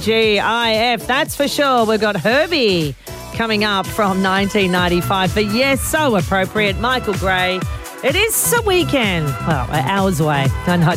TGIF, that's for sure. We've got Herbie coming up from 1995. But yes, so appropriate. Michael Gray. It is a weekend. Well, hours away. I know.